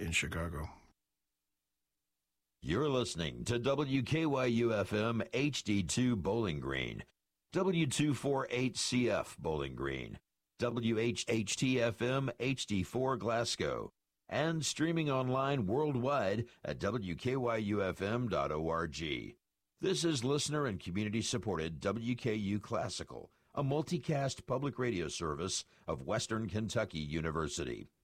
in Chicago. You're listening to WKYU-FM HD2 Bowling Green, W248CF Bowling Green, WHHT-FM HD4 Glasgow, and streaming online worldwide at WKYUFM.org. This is listener and community-supported WKU Classical, a multicast public radio service of Western Kentucky University.